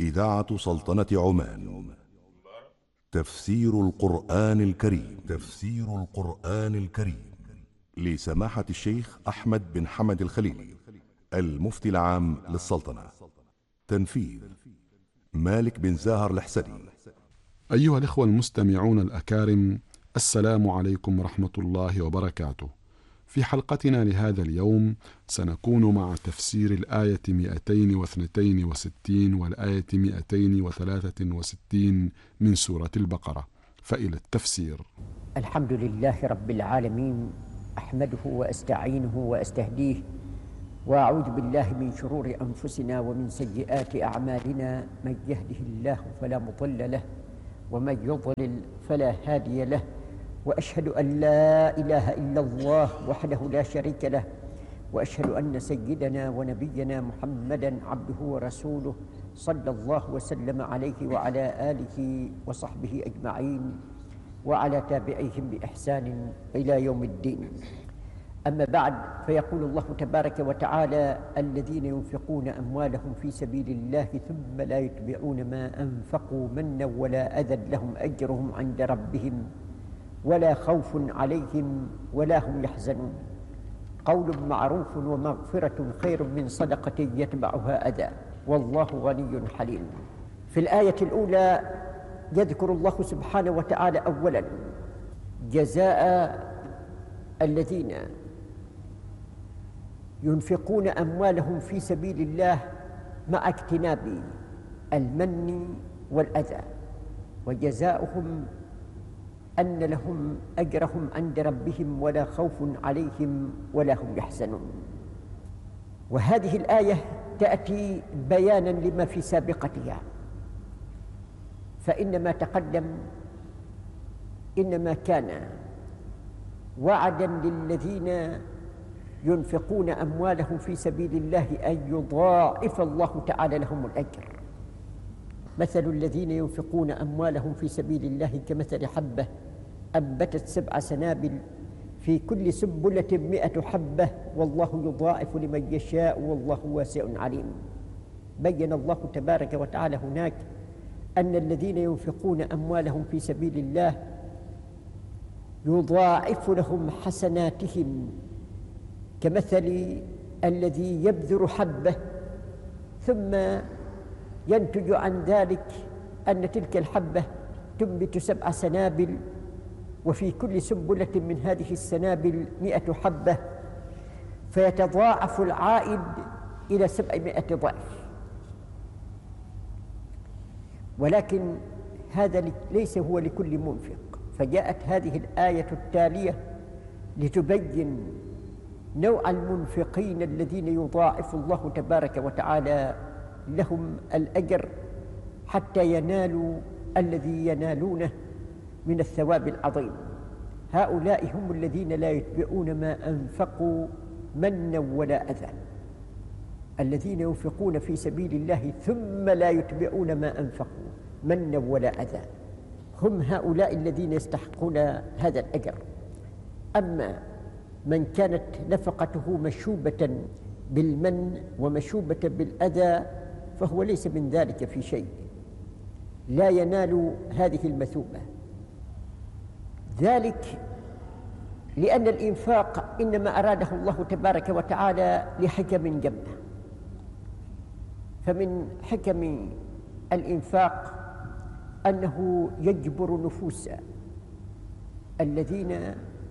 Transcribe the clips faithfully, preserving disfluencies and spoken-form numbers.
إذاعة سلطنة عمان. تفسير القرآن الكريم. تفسير القرآن الكريم لسماحة الشيخ أحمد بن حمد الخليلي، المفتي العام للسلطنة. تنفيذ مالك بن زاهر الحسني. أيها الإخوة المستمعون الأكارم، السلام عليكم ورحمة الله وبركاته. في حلقتنا لهذا اليوم سنكون مع تفسير الآية مئتين واثنتين وستين والآية مئتين وثلاثة وستين من سورة البقرة، فإلى التفسير. الحمد لله رب العالمين، أحمده وأستعينه وأستهديه، وأعوذ بالله من شرور أنفسنا ومن سيئات أعمالنا. من يهده الله فلا مضل له، ومن يضلل فلا هادي له، وأشهد أن لا إله إلا الله وحده لا شريك له، وأشهد أن سيدنا ونبينا محمدا عبده ورسوله، صلى الله وسلم عليه وعلى آله وصحبه أجمعين، وعلى تابعيهم بإحسان إلى يوم الدين. أما بعد، فيقول الله تبارك وتعالى: الذين ينفقون أموالهم في سبيل الله ثم لا يتبعون ما أنفقوا منا ولا أذى لهم أجرهم عند ربهم ولا خوف عليهم ولا هم يحزنون. قول معروف ومغفرة خير من صدقة يتبعها أذى، والله غني حليم. في الآية الأولى يذكر الله سبحانه وتعالى أولا جزاء الذين ينفقون أموالهم في سبيل الله مع اجتناب المن والأذى، وجزاؤهم أن لهم أجرهم عند ربهم ولا خوف عليهم ولا هم يحزنون. وهذه الآية تأتي بيانا لما في سابقتها، فإن ما تقدم إنما كان وعدا للذين ينفقون أموالهم في سبيل الله أن يضاعف الله تعالى لهم الأجر. مثل الذين ينفقون أموالهم في سبيل الله كمثل حبة أنبتت سبع سنابل في كل سنبلة مئة حبة والله يضاعف لمن يشاء والله واسع عليم. بين الله تبارك وتعالى هناك أن الذين ينفقون أموالهم في سبيل الله يضاعف لهم حسناتهم، كمثل الذي يبذر حبة ثم ينتج عن ذلك أن تلك الحبة تنبت سبع سنابل، وفي كل سنبلة من هذه السنابل مئة حبة، فيتضاعف العائد إلى سبعمائة ضعف. ولكن هذا ليس هو لكل منفق، فجاءت هذه الآية التالية لتبين نوع المنفقين الذين يضاعف الله تبارك وتعالى لهم الأجر حتى ينالوا الذي ينالونه من الثواب العظيم. هؤلاء هم الذين لا يتبعون ما أنفقوا منا ولا أذى، الذين ينفقون في سبيل الله ثم لا يتبعون ما أنفقوا منا ولا أذى، هم هؤلاء الذين يستحقون هذا الأجر. أما من كانت نفقته مشوبة بالمن ومشوبة بالأذى فهو ليس من ذلك في شيء، لا ينال هذه المثوبة. ذلك لأن الإنفاق إنما أراده الله تبارك وتعالى لحكم جمة. فمن حكم الإنفاق أنه يجبر نفوس الذين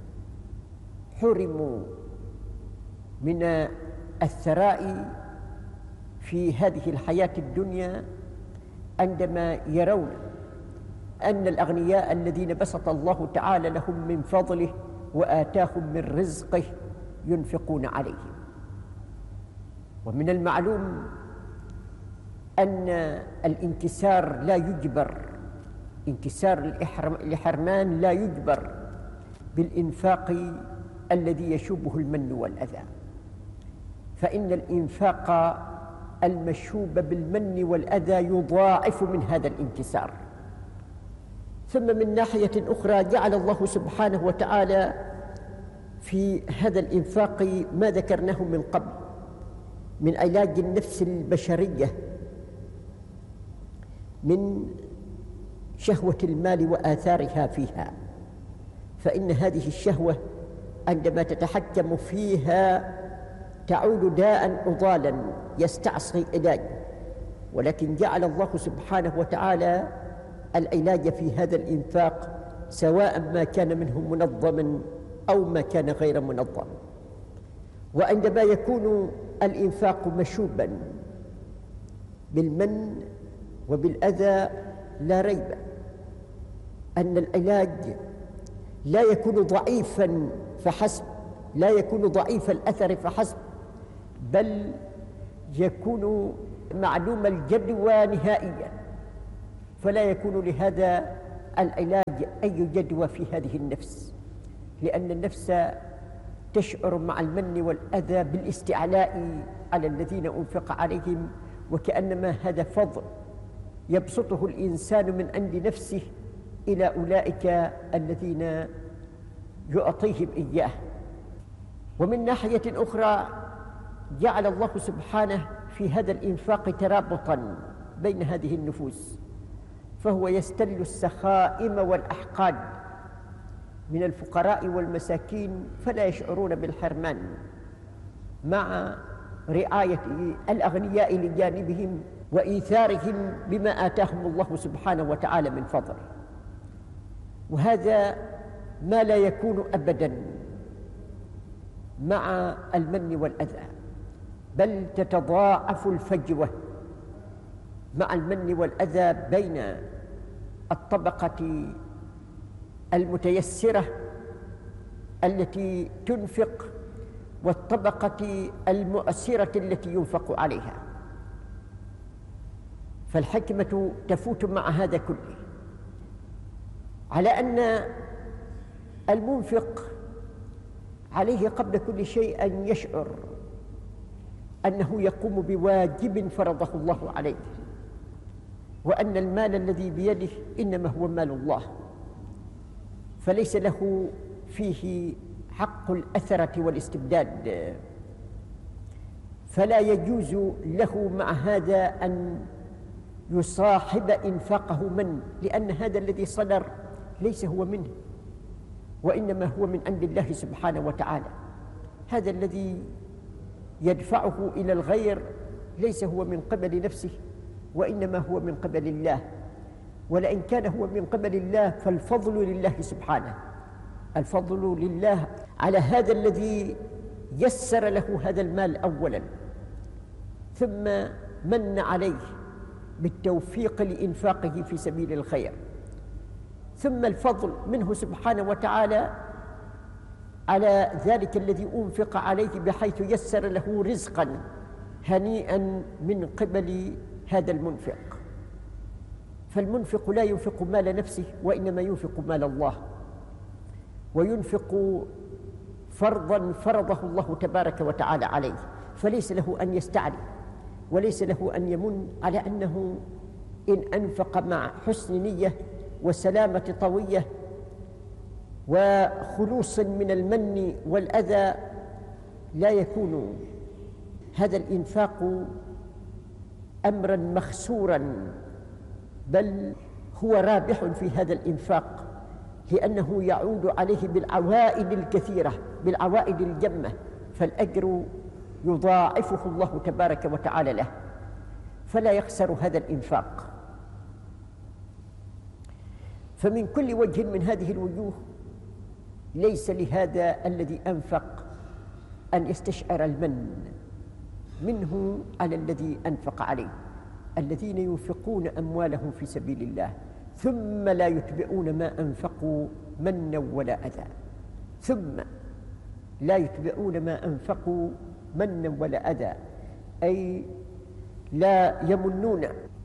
حرموا من الثراء في هذه الحياة الدنيا، عندما يرون أن الأغنياء الذين بسط الله تعالى لهم من فضله وآتاهم من رزقه ينفقون عليهم. ومن المعلوم أن الانكسار لا يجبر، انكسار الحرمان لا يجبر بالإنفاق الذي يشوبه المن والأذى، فإن الإنفاق المشوب بالمن والأذى يضاعف من هذا الانكسار. ثم من ناحية أخرى جعل الله سبحانه وتعالى في هذا الإنفاق ما ذكرناه من قبل من علاج النفس البشرية من شهوة المال وآثارها فيها، فإن هذه الشهوة عندما تتحكم فيها تعود داء أضالا يستعصي علاج، ولكن جعل الله سبحانه وتعالى العلاج في هذا الإنفاق سواء ما كان منه منظما أو ما كان غير منظم. وعندما يكون الإنفاق مشوبا بالمن وبالأذى لا ريب أن العلاج لا يكون ضعيفا فحسب، لا يكون ضعيف الأثر فحسب، بل يكون معلوم الجدوى نهائيا، فلا يكون لهذا العلاج أي جدوى في هذه النفس، لأن النفس تشعر مع المن والأذى بالاستعلاء على الذين أنفق عليهم، وكأنما هذا فضل يبسطه الإنسان من عند نفسه إلى أولئك الذين يعطيهم إياه. ومن ناحية أخرى جعل الله سبحانه في هذا الإنفاق ترابطا بين هذه النفوس، فهو يستل السخائم والأحقاد من الفقراء والمساكين فلا يشعرون بالحرمان، مع رعاية الأغنياء لجانبهم وإيثارهم بما آتاهم الله سبحانه وتعالى من فضل. وهذا ما لا يكون أبدا مع المن والأذى، بل تتضاعف الفجوة مع المن والأذى بين الطبقة المتيسرة التي تنفق والطبقة المؤسرة التي ينفق عليها. فالحكمة تفوت مع هذا كله، على أن المنفق عليه قبل كل شيء أن يشعر أنه يقوم بواجب فرضه الله عليه، وأن المال الذي بيده إنما هو مال الله، فليس له فيه حق الأثرة والاستبداد، فلا يجوز له مع هذا أن يصاحب إنفاقه من، لأن هذا الذي صدر ليس هو منه، وإنما هو من عند الله سبحانه وتعالى. هذا الذي يدفعه إلى الغير ليس هو من قبل نفسه، وإنما هو من قبل الله. ولئن كان هو من قبل الله فالفضل لله سبحانه، الفضل لله على هذا الذي يسر له هذا المال أولا، ثم من عليه بالتوفيق لإنفاقه في سبيل الخير، ثم الفضل منه سبحانه وتعالى على ذلك الذي أنفق عليه بحيث يسر له رزقا هنيئا من قبل هذا المنفق. فالمنفق لا ينفق مال نفسه، وإنما ينفق مال الله، وينفق فرضا فرضه الله تبارك وتعالى عليه، فليس له أن يستعلي، وليس له أن يمن على أنه إن أنفق مع حسن نية وسلامة طوية وخلوص من المن والأذى لا يكون هذا الإنفاق أمرا مخسورا، بل هو رابح في هذا الإنفاق، لأنه يعود عليه بالعوائد الكثيرة، بالعوائد الجمة، فالأجر يضاعفه الله تبارك وتعالى له، فلا يخسر هذا الإنفاق. فمن كل وجه من هذه الوجوه ليس لهذا الذي أنفق أن يستشعر المن منه على الذي أنفق عليه. الذين ينفقون أموالهم في سبيل الله ثم لا يتبعون ما أنفقوا منا ولا أذى، ثم لا يتبعون ما أنفقوا منا ولا أذى، أي لا يمنون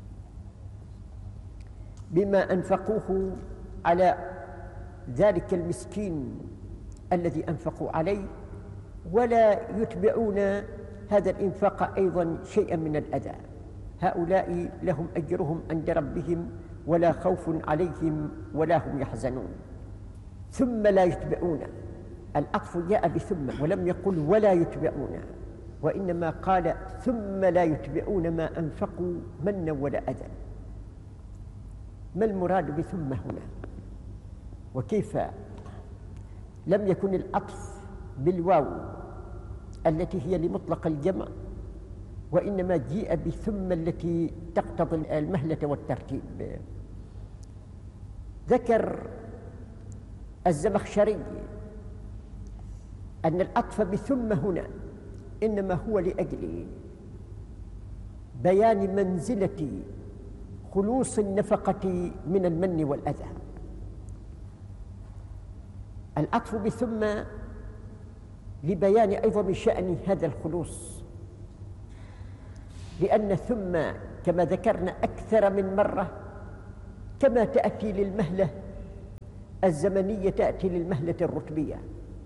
بما أنفقوه على ذلك المسكين الذي أنفقوا عليه، ولا يتبعون هذا الإنفاق أيضا شيئا من الأذى. هؤلاء لهم أجرهم عند ربهم ولا خوف عليهم ولا هم يحزنون. ثم لا يتبعون، العطف جاء بثم ولم يقل ولا يتبعون، وإنما قال ثم لا يتبعون ما أنفقوا منا ولا أذى. ما المراد بثم هنا؟ وكيف لم يكن العطف بالواو التي هي لمطلق الجمع، وإنما جيء بثم التي تقتضي المهلة والترتيب؟ ذكر الزمخشري أن العطف بثم هنا إنما هو لأجل بيان منزلة خلوص النفقة من المن والأذى. العطف بثم لبيان عظم شأن هذا الخلوص، لأن ثم كما ذكرنا أكثر من مرة كما تأتي للمهلة الزمنية تأتي للمهلة الرتبية،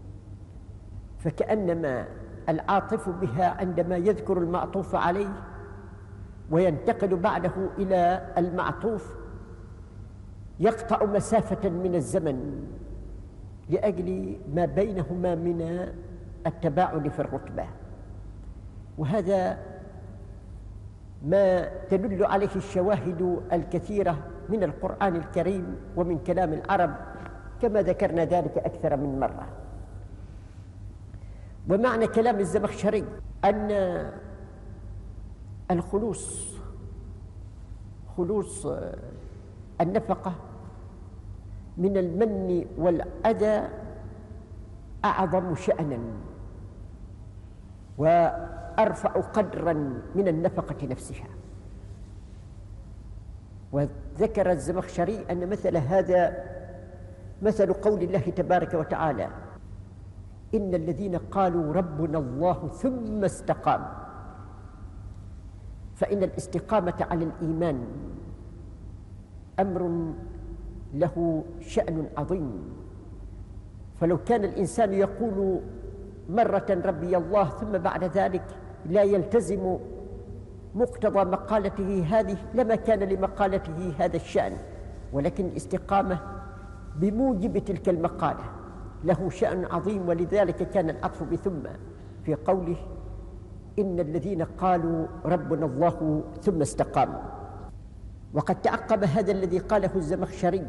فكأنما العاطف بها عندما يذكر المعطوف عليه وينتقل بعده إلى المعطوف يقطع مسافة من الزمن لأجل ما بينهما من التباعد في الرتبة، وهذا ما تدل عليه الشواهد الكثيرة من القرآن الكريم ومن كلام العرب كما ذكرنا ذلك أكثر من مرة. ومعنى كلام الزمخشري أن الخلوص خلوص النفقة من المن والأذى أعظم شأنا وأرفع قدرا من النفقة نفسها. وذكر الزمخشري أن مثل هذا مثل قول الله تبارك وتعالى: إن الذين قالوا ربنا الله ثم استقاموا. فإن الاستقامة على الإيمان أمر له شأن عظيم، فلو كان الإنسان يقول مرة ربي الله ثم بعد ذلك لا يلتزم مقتضى مقالته هذه لما كان لمقالته هذا الشأن، ولكن الاستقامة بموجب تلك المقالة له شأن عظيم. ولذلك كان العطف بثم في قوله إن الذين قالوا ربنا الله ثم استقاموا. وقد تعقب هذا الذي قاله الزمخشري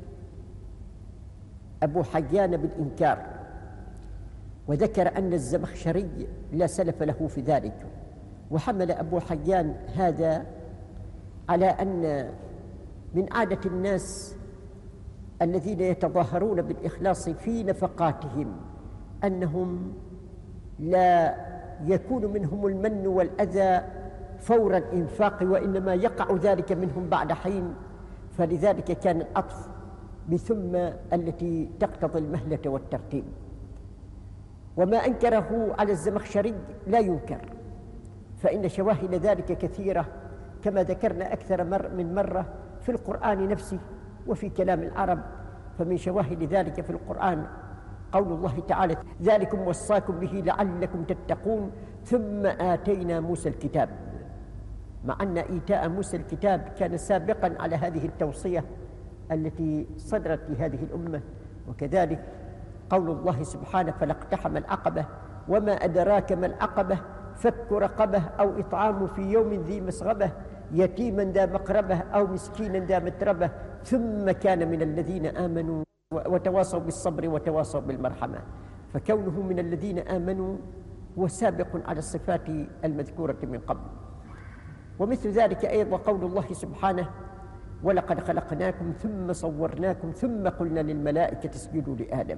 أبو حيان بالإنكار، وذكر أن الزمخشري لا سلف له في ذلك، وحمل أبو حيان هذا على أن من عادة الناس الذين يتظاهرون بالإخلاص في نفقاتهم أنهم لا يكون منهم المن والأذى فور الإنفاق، وإنما يقع ذلك منهم بعد حين، فلذلك كان العطف بثم التي تقتضي المهلة والترتيب. وما أنكره على الزمخشري لا ينكر، فإن شواهد ذلك كثيرة كما ذكرنا أكثر مر من مرة في القرآن نفسه وفي كلام العرب. فمن شواهد ذلك في القرآن قول الله تعالى: ذلكم وصاكم به لعلكم تتقون ثم آتينا موسى الكتاب، مع أن إيتاء موسى الكتاب كان سابقا على هذه التوصية التي صدرت لهذه الأمة. وكذلك قول الله سبحانه: فلا اقتحم العقبة وما أدراك ما العقبة فك رقبة أو إطعام في يوم ذي مسغبة يتيما ذا مقربة أو مسكينا ذا متربة ثم كان من الذين آمنوا وتواصوا بالصبر وتواصوا بالمرحمة. فكونه من الذين آمنوا هو سابق على الصفات المذكورة من قبل. ومثل ذلك أيضا قول الله سبحانه: ولقد خلقناكم ثم صورناكم ثم قلنا للملائكة اسجدوا لآدم.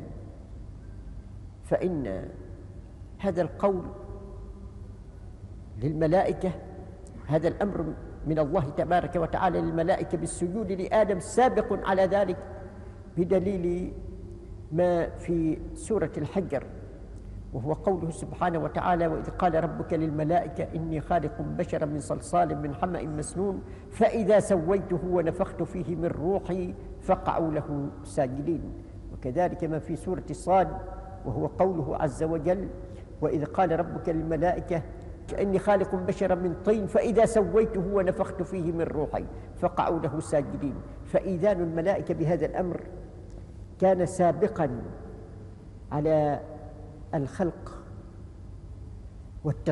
فإن هذا القول للملائكة، هذا الأمر من الله تبارك وتعالى للملائكة بالسجود لآدم سابق على ذلك بدليل ما في سورة الحجر، وهو قوله سبحانه وتعالى: وإذ قال ربك للملائكة إني خالق بشرا من صلصال من حمأ مسنون فإذا سويته ونفخت فيه من روحي فقعوا له ساجدين. وكذلك ما في سورة صاد، وهو قوله عز وجل: وإذ قال ربك للملائكة إني خالق بشرا من طين فإذا سويته ونفخت فيه من روحي فقعوا له ساجدين. فإيذان الملائكة بهذا الأمر كان سابقا على الخلق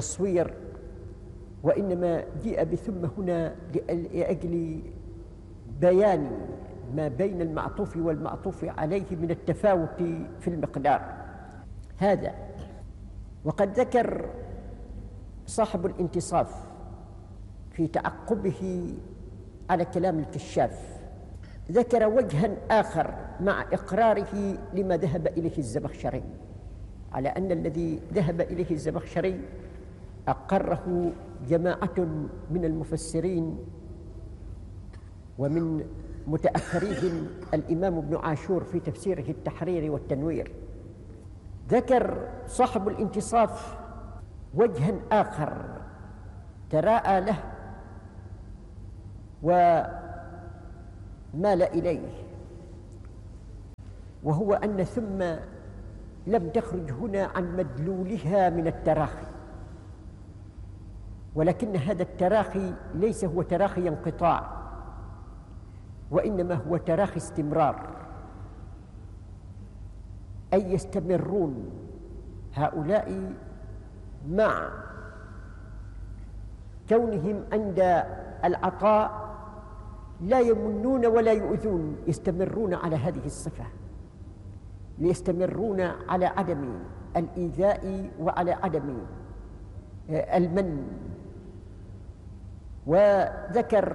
والتصوير، وإنما جاء بثم هنا لأجل بيان ما بين المعطوف والمعطوف عليه من التفاوت في المقدار هذا. وقد ذكر صاحب الانتصاف في تعقبه على كلام الكشاف، ذكر وجها آخر مع إقراره لما ذهب إليه الزمخشري، على أن الذي ذهب إليه الزمخشري أقره جماعة من المفسرين ومن متأخريهم الإمام ابن عاشور في تفسيره التحرير والتنوير. ذكر صاحب الانتصاف وجها آخر تراءى له ومال إليه، وهو أن ثم لم تخرج هنا عن مدلولها من التراخي، ولكن هذا التراخي ليس هو تراخي انقطاع، وإنما هو تراخي استمرار، أي يستمرون هؤلاء مع كونهم عند العطاء لا يمنون ولا يؤذون، يستمرون على هذه الصفة، ليستمرون على عدم الإيذاء وعلى عدم المن. وذكر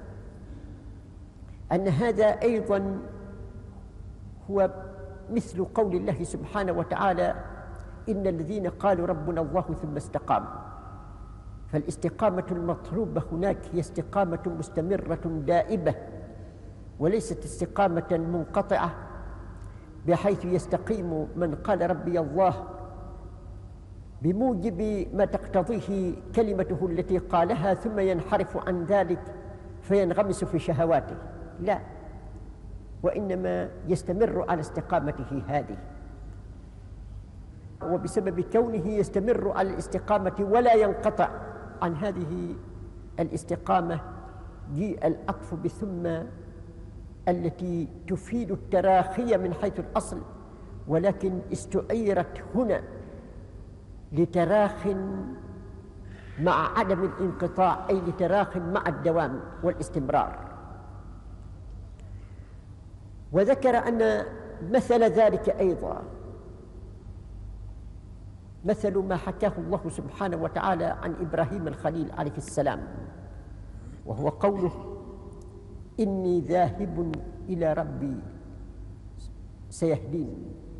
أن هذا أيضا هو مثل قول الله سبحانه وتعالى: إن الذين قالوا ربنا الله ثم استقاموا. فالاستقامة المطلوبة هناك هي استقامة مستمرة دائبة، وليست استقامة منقطعة بحيث يستقيم من قال ربي الله بموجب ما تقتضيه كلمته التي قالها ثم ينحرف عن ذلك فينغمس في شهواته، لا، وإنما يستمر على استقامته هذه، وبسبب كونه يستمر على الاستقامة ولا ينقطع عن هذه الاستقامة جاء العطف بثم التي تفيد التراخي من حيث الأصل، ولكن استعيرت هنا لتراخ مع عدم الانقطاع، أي لتراخ مع الدوام والاستمرار. وذكر أن مثل ذلك أيضا مثل ما حكاه الله سبحانه وتعالى عن إبراهيم الخليل عليه السلام، وهو قوله: إني ذاهب إلى ربي سيهدين.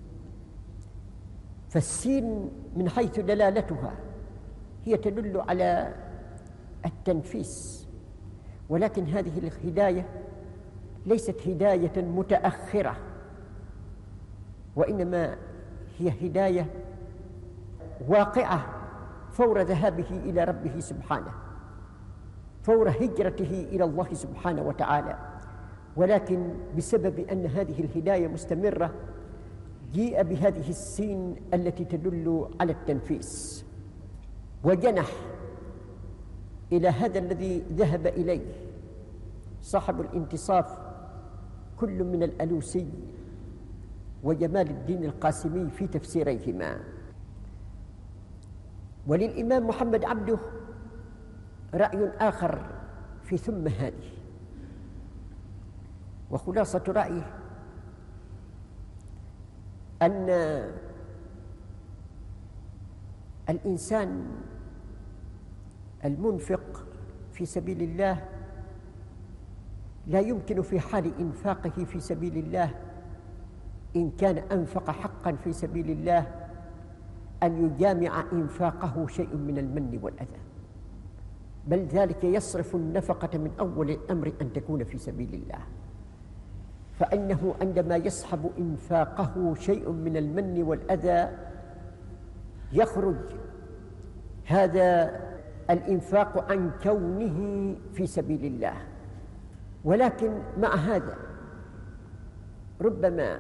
فالسين من حيث دلالتها هي تدل على التنفيس، ولكن هذه الهداية ليست هداية متأخرة، وإنما هي هداية واقعة فور ذهابه إلى ربه سبحانه، فور هجرته إلى الله سبحانه وتعالى، ولكن بسبب أن هذه الهداية مستمرة جيء بهذه السين التي تدل على التنفيس، وجنح إلى هذا الذي ذهب إليه صاحب الانتصاف كل من الألوسي وجمال الدين القاسمي في تفسيريهما. وللإمام محمد عبده رأي آخر في ثم هذه، وخلاصة رأيه أن الإنسان المنفق في سبيل الله لا يمكن في حال إنفاقه في سبيل الله، إن كان أنفق حقا في سبيل الله، أن يجامع إنفاقه شيء من المن والأذى، بل ذلك يصرف النفقة من أول الأمر أن تكون في سبيل الله، فإنه عندما يصحب إنفاقه شيء من المن والأذى يخرج هذا الإنفاق عن كونه في سبيل الله. ولكن مع هذا ربما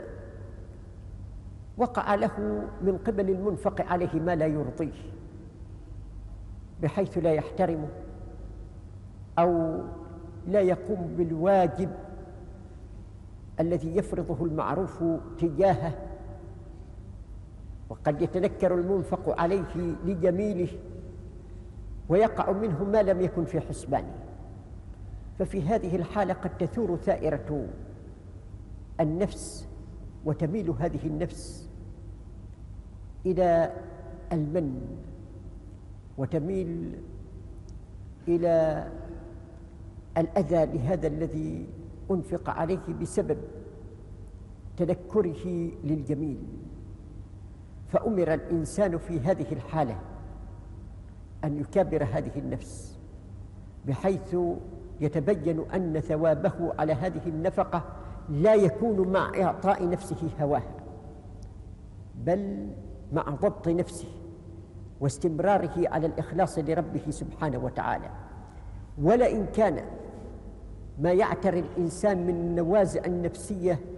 وقع له من قبل المنفق عليه ما لا يرضيه، بحيث لا يحترمه أو لا يقوم بالواجب الذي يفرضه المعروف تجاهه، وقد يتنكر المنفق عليه لجميله ويقع منه ما لم يكن في حسبانه. ففي هذه الحالة قد تثور ثائرة النفس، وتميل هذه النفس إلى المن، وتميل إلى الأذى لهذا الذي أنفق عليه بسبب تنكره للجميل. فأمر الإنسان في هذه الحالة أن يكابر هذه النفس، بحيث يتبين أن ثوابه على هذه النفقة لا يكون مع إعطاء نفسه هواها، بل مع ضبط نفسه واستمراره على الإخلاص لربه سبحانه وتعالى. ولئن كان ما يعتري الإنسان من النوازع النفسية